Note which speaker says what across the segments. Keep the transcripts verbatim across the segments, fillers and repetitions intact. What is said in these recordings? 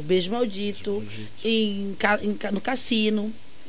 Speaker 1: Beijo Maldito, em, em, no Cassino,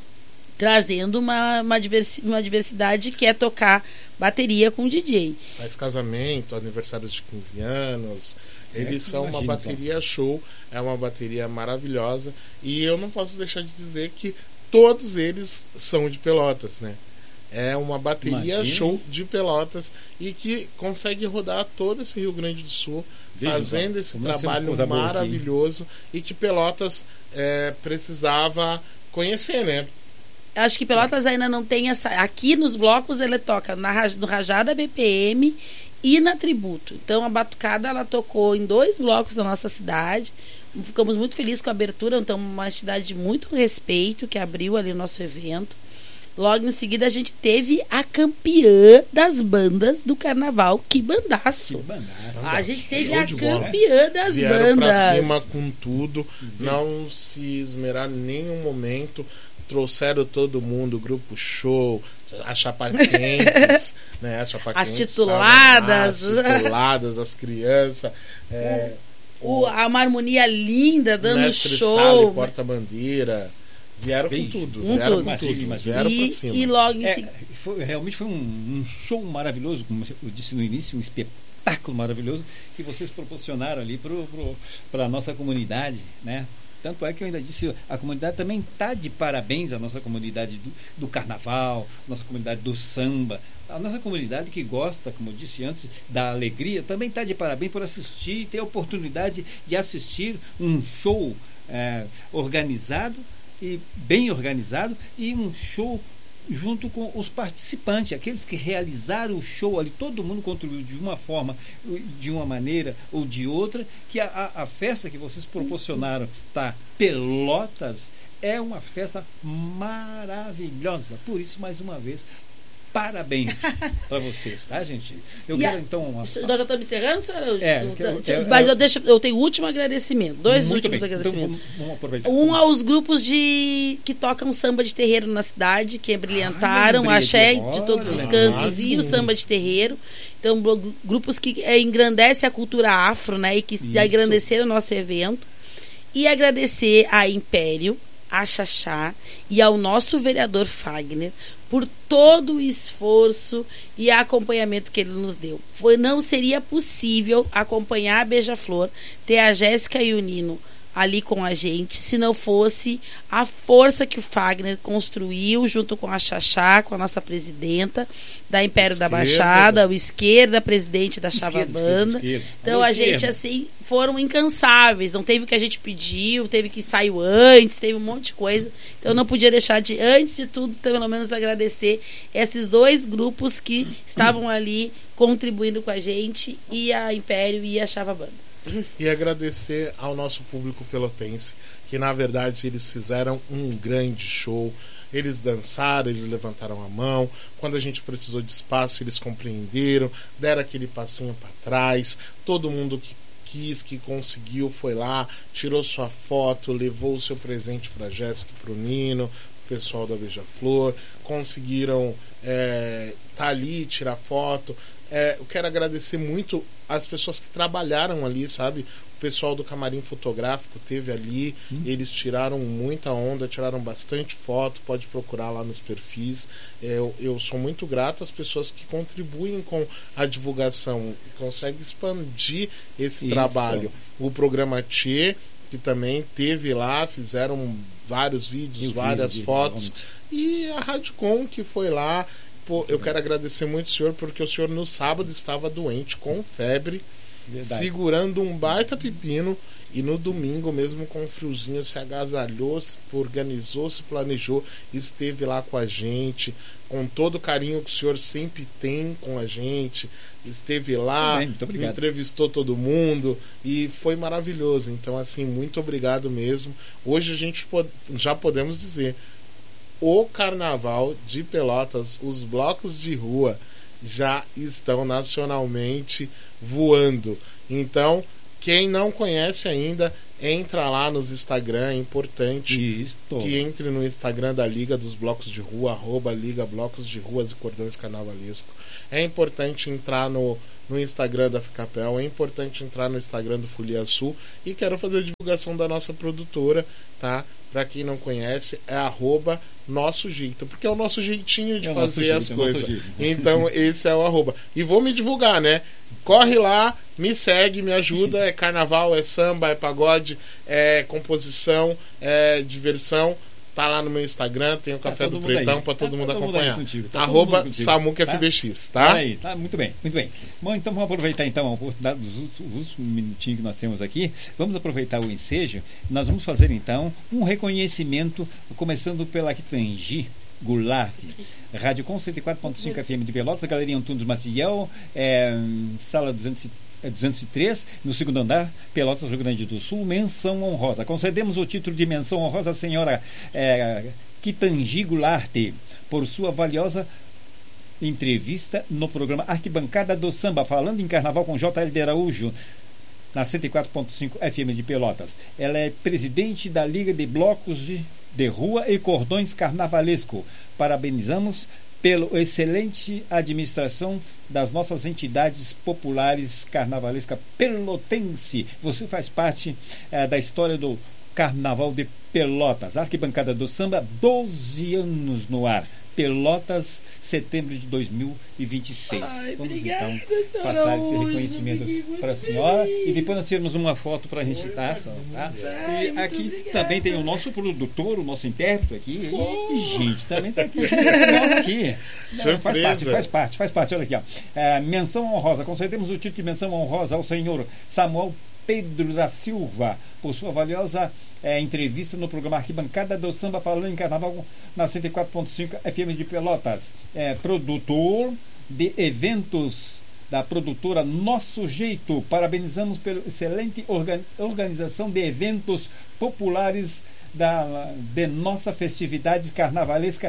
Speaker 1: trazendo uma, uma, diversi, uma diversidade que é tocar bateria com D J.
Speaker 2: Faz casamento, aniversário de quinze anos. Eles é, são uma bateria então. Show, é uma bateria maravilhosa. E eu não posso deixar de dizer que todos eles são de Pelotas, né? É uma bateria Imagina. Show de Pelotas e que consegue rodar todo esse Rio Grande do Sul, Veja, fazendo esse trabalho maravilhoso e que Pelotas é, precisava conhecer, né?
Speaker 1: Acho que Pelotas ainda não tem essa... Aqui nos blocos ele toca na, no Rajada B P M e na Tributo. Então a Batucada ela tocou em dois blocos da nossa cidade. Ficamos muito felizes com a abertura. Então uma entidade de muito respeito que abriu ali o nosso evento. Logo em seguida a gente teve a campeã das bandas do carnaval. Que bandaço! Que bandaço. A gente teve Show a campeã bola. Das
Speaker 2: Vieram
Speaker 1: bandas.
Speaker 2: Pra cima com tudo. Uhum. Não se esmerar em nenhum momento. Trouxeram todo mundo, grupo show, a Chapa Quentes, né? A Chapa
Speaker 1: as
Speaker 2: Quentes,
Speaker 1: tituladas,
Speaker 2: as tituladas, as crianças, é,
Speaker 1: o, o, a uma harmonia linda dando
Speaker 2: Mestre
Speaker 1: show,
Speaker 2: Sala e Porta-Bandeira, vieram
Speaker 1: Bem,
Speaker 2: com tudo,
Speaker 1: com
Speaker 2: vieram
Speaker 1: tudo.
Speaker 2: com tudo,
Speaker 3: Imagina,
Speaker 2: vieram
Speaker 1: e,
Speaker 2: pra cima.
Speaker 1: E logo em
Speaker 3: é,
Speaker 1: seguida,
Speaker 3: foi, realmente foi um, um show maravilhoso, como eu disse no início, um espetáculo maravilhoso que vocês proporcionaram ali para a nossa comunidade, né? Tanto é que eu ainda disse, a comunidade também está de parabéns, a nossa comunidade do, do carnaval, nossa comunidade do samba, a nossa comunidade que gosta, como eu disse antes, da alegria, também está de parabéns por assistir e ter a oportunidade de assistir um show é, organizado e bem organizado e um show junto com os participantes, aqueles que realizaram o show ali, todo mundo contribuiu de uma forma, de uma maneira ou de outra, que a, a, a festa que vocês proporcionaram, tá? Pelotas, é uma festa maravilhosa. Por isso, mais uma vez, parabéns para vocês, tá, gente? Eu
Speaker 1: e
Speaker 3: quero
Speaker 1: a,
Speaker 3: então... Uma...
Speaker 1: Nós já estamos encerrando, senhora?
Speaker 3: É,
Speaker 1: eu,
Speaker 3: quero,
Speaker 1: eu, mas eu, deixo, eu tenho o último agradecimento, dois últimos
Speaker 3: bem.
Speaker 1: agradecimentos.
Speaker 3: Então, vamos, vamos
Speaker 1: um aos grupos de que tocam samba de terreiro na cidade, que brilhantaram, a axé de, de todos os cantos e o samba de terreiro. Então, grupos que é, engrandecem a cultura afro, né? E que Isso. engrandeceram o nosso evento. E agradecer a Império, a Xaxá e ao nosso vereador Fagner por todo o esforço e acompanhamento que ele nos deu. Foi, não seria possível acompanhar a Beija-Flor, ter a Jéssica e o Nino ali com a gente, se não fosse a força que o Fagner construiu junto com a Xaxá, com a nossa presidenta da Império esquerda. Da Baixada, o Esquerda, presidente da Chava Banda. Então a esquerda. Gente assim foram incansáveis, não teve o que a gente pediu, teve que ensaio antes, teve um monte de coisa. Então eu não podia deixar de, antes de tudo, pelo menos agradecer esses dois grupos que estavam ali contribuindo com a gente, e a Império e a Chava Banda.
Speaker 2: E agradecer ao nosso público pelotense, que na verdade eles fizeram um grande show. Eles dançaram, eles levantaram a mão. Quando a gente precisou de espaço, eles compreenderam, deram aquele passinho para trás. Todo mundo que quis, que conseguiu, foi lá, tirou sua foto, levou o seu presente para a Jéssica e para o Nino, o pessoal da Beija-Flor. Conseguiram é, tá ali, tirar foto. É, eu quero agradecer muito as pessoas que trabalharam ali, sabe? O pessoal do camarim fotográfico teve ali, hum. eles tiraram muita onda, tiraram bastante foto, pode procurar lá nos perfis. Eu, eu sou muito grato às pessoas que contribuem com a divulgação, conseguem expandir esse Isso. trabalho. O programa Tchê, que também teve lá, fizeram vários vídeos, eu várias vi, fotos. Vi, e a Radcom, que foi lá. Pô, eu quero agradecer muito o senhor, porque o senhor no sábado estava doente, com febre, Verdade. segurando um baita pepino, e no domingo, mesmo com um friozinho, se agasalhou, se organizou, se planejou, esteve lá com a gente, com todo o carinho que o senhor sempre tem com a gente, esteve lá,
Speaker 3: bem,
Speaker 2: entrevistou todo mundo, e foi maravilhoso. Então, assim, muito obrigado mesmo. Hoje a gente pode, já podemos dizer, o Carnaval de Pelotas, os blocos de rua já estão nacionalmente voando. Então, Quem não conhece ainda, entra lá nos Instagram, é importante
Speaker 3: Isso.
Speaker 2: que entre no Instagram da Liga dos Blocos de Rua, arroba Liga Blocos de Ruas e Cordões Carnavalesco. É importante entrar no, no Instagram da Ficapel, é importante entrar no Instagram do Folia Sul, e quero fazer a divulgação da nossa produtora, tá? Pra quem não conhece, é arroba Nosso Jeito, porque é o nosso jeitinho de
Speaker 3: é
Speaker 2: fazer
Speaker 3: jeito,
Speaker 2: as
Speaker 3: é
Speaker 2: coisas. Então, esse é o arroba. E vou me divulgar, né? Corre lá, me segue, me ajuda. É carnaval, é samba, é pagode, é composição, é diversão. Tá lá no meu Instagram, tem o Café
Speaker 3: tá
Speaker 2: do Pretão para todo
Speaker 3: tá
Speaker 2: mundo
Speaker 3: todo
Speaker 2: acompanhar.
Speaker 3: Mundo tá
Speaker 2: arroba Samuca
Speaker 3: tá?
Speaker 2: F B X, tá?
Speaker 3: Aí, tá? Muito bem, muito bem. Bom, então vamos aproveitar então a oportunidade dos últimos minutinhos que nós temos aqui. Vamos aproveitar o ensejo. Nós vamos fazer então um reconhecimento, começando pela Quitangi Goulart, Rádio Com cento e quatro ponto cinco F M de Pelotas, Galeria Antunes Maciel, é, sala duzentos e três, no segundo andar, Pelotas, Rio Grande do Sul. Menção honrosa. Concedemos o título de menção honrosa à senhora é, Quitangi Goulart por sua valiosa entrevista no programa Arquibancada do Samba, falando em carnaval com J L de Araújo, na cento e quatro ponto cinco F M de Pelotas. Ela é presidente da Liga de Blocos de, de Rua e Cordões Carnavalesco. Parabenizamos pela excelente administração das nossas entidades populares carnavalesca pelotense. Você faz parte eh, da história do Carnaval de Pelotas. Arquibancada do Samba, doze anos no ar. Pelotas, setembro de dois mil e vinte e seis.
Speaker 1: Ai,
Speaker 3: vamos
Speaker 1: obrigada,
Speaker 3: então passar esse reconhecimento para a senhora
Speaker 1: feliz.
Speaker 3: E depois nós tiramos uma foto para a gente estar, tá?
Speaker 1: Ai,
Speaker 3: E aqui
Speaker 1: obrigada.
Speaker 3: também tem o nosso produtor, o nosso intérprete aqui. E, gente, também está aqui junto com nós aqui. Não, faz parte, faz parte, faz parte. Olha aqui, ó. É, menção honrosa. Concedemos o título de menção honrosa ao senhor Samuel Pedro da Silva por sua valiosa é, entrevista no programa Arquibancada do Samba, falando em carnaval na cento e quatro ponto cinco F M de Pelotas. É, produtor de eventos da produtora Nosso Jeito. Parabenizamos pela excelente organ, organização de eventos populares da, de nossa festividade carnavalesca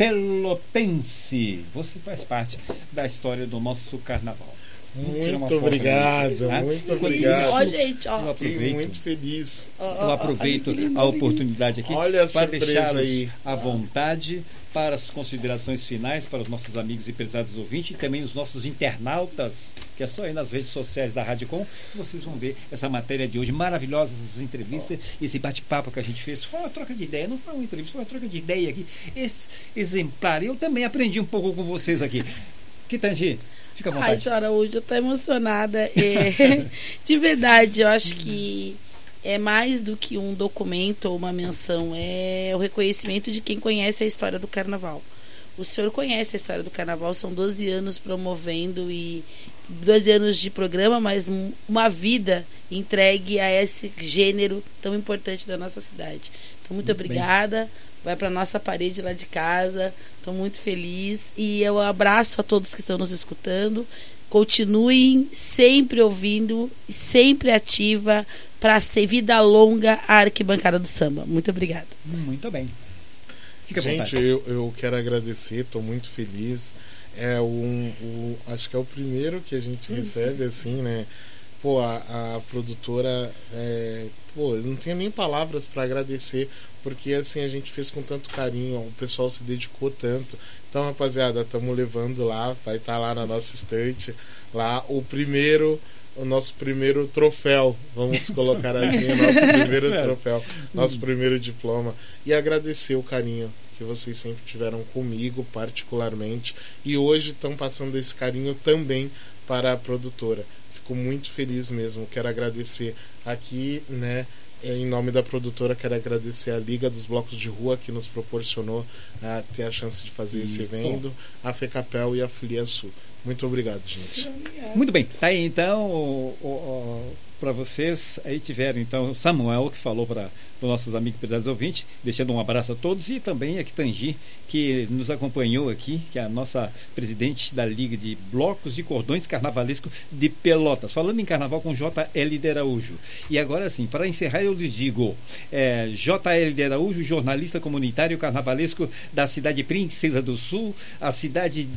Speaker 3: pelotense. Você faz parte da história do nosso carnaval.
Speaker 2: Muito obrigado, tá? muito obrigado.
Speaker 1: Ó, gente, ó.
Speaker 3: Eu aproveito,
Speaker 2: muito feliz.
Speaker 3: Eu aproveito a oportunidade aqui
Speaker 2: Olha a
Speaker 3: para
Speaker 2: surpresa
Speaker 3: deixá-los
Speaker 2: aí.
Speaker 3: à vontade para as considerações finais para os nossos amigos e prezados ouvintes e também os nossos internautas, que é só aí nas redes sociais da Rádio Com, vocês vão ver essa matéria de hoje maravilhosa, essas entrevistas, esse bate-papo que a gente fez. Foi uma troca de ideia, não foi uma entrevista, foi uma troca de ideia aqui, esse exemplar. Eu também aprendi um pouco com vocês aqui. Quitangi, fica à vontade.
Speaker 1: Ai, senhora, hoje eu estou emocionada. É, de verdade, eu acho que é mais do que um documento ou uma menção, é o reconhecimento de quem conhece a história do carnaval. O senhor conhece a história do carnaval, são doze anos promovendo e doze anos de programa, mas uma vida entregue a esse gênero tão importante da nossa cidade. Então, muito, muito obrigada. Bem. Vai para nossa parede lá de casa. Estou muito feliz e eu abraço a todos que estão nos escutando. Continuem sempre ouvindo, sempre ativa para ser vida longa a Arquibancada do Samba. Muito obrigada.
Speaker 3: Muito bem. Fica à
Speaker 2: Gente,
Speaker 3: vontade.
Speaker 2: eu, eu quero agradecer, estou muito feliz. É um, um, acho que é o primeiro que a gente recebe, assim, né? Pô, a, a produtora, é, pô, eu não tenho nem palavras para agradecer, porque assim a gente fez com tanto carinho, o pessoal se dedicou tanto. Então, rapaziada, estamos levando lá, vai estar tá lá na nossa estante, lá o primeiro, o nosso primeiro troféu, vamos colocar assim, o nosso primeiro troféu, nosso primeiro diploma, e agradecer o carinho que vocês sempre tiveram comigo, particularmente, e hoje estão passando esse carinho também para a produtora. Fico muito feliz mesmo, quero agradecer aqui, né, em nome da produtora, quero agradecer a Liga dos Blocos de Rua que nos proporcionou uh, ter a chance de fazer Isso. esse evento, a FECAPEL e a Folia Sul. Muito obrigado, gente.
Speaker 3: Muito bem, tá aí então para vocês, aí tiveram então o Samuel que falou para os nossos amigos pesados ouvintes, deixando um abraço a todos, e também a Quitangi, que nos acompanhou aqui, que é a nossa presidente da Liga de Blocos de Cordões Carnavalesco de Pelotas, falando em carnaval com J L de Araújo. E agora sim, para encerrar eu lhes digo, é, J L de Araújo, jornalista comunitário carnavalesco da cidade de Princesa do Sul, a cidade de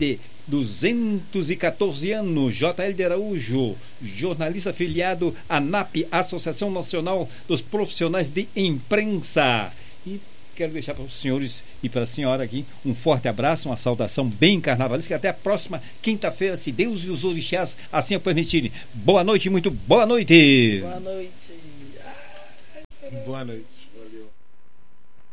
Speaker 3: duzentos e quatorze anos, J L de Araújo, jornalista afiliado à N A P, Associação Nacional dos Profissionais de Imprensa. E quero deixar para os senhores e para a senhora aqui um forte abraço, uma saudação bem carnavalesca. Até a próxima quinta-feira, se Deus e os orixás assim o permitirem. Boa noite, muito boa noite.
Speaker 1: Boa noite.
Speaker 2: Boa noite.